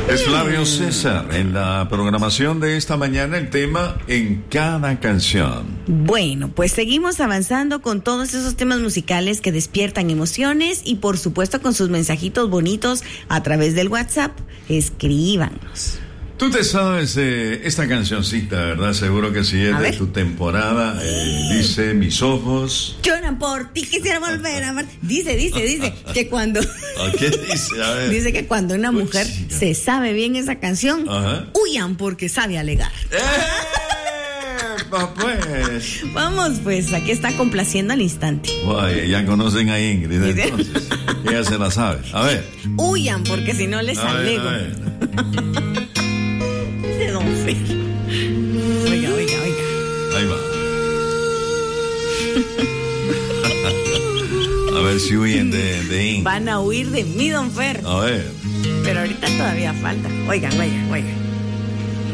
Es Flavio César en la programación de esta mañana, el tema En Cada Canción. Bueno, pues seguimos avanzando con todos esos temas musicales que despiertan emociones y por supuesto con sus mensajitos bonitos a través del WhatsApp. Escríbanos. Tú te sabes esta cancioncita, ¿verdad? Seguro que sí, es de tu temporada. Dice, mis ojos lloran por ti, quisiera volver a amar. Dice que cuando... ¿Qué dice? A ver. Dice que cuando una mujer se sabe bien esa canción, huyan porque sabe alegar. Pues. Vamos pues, aquí está complaciendo al instante. Guay, ya conocen a Ingrid, entonces. Ella se la sabe. A ver. Huyan porque si no les alego. De Don Fer. Oiga. Ahí va. A ver si huyen de Ingrid. Van a huir de mí, Don Fer. A ver. Pero ahorita todavía falta. Oigan.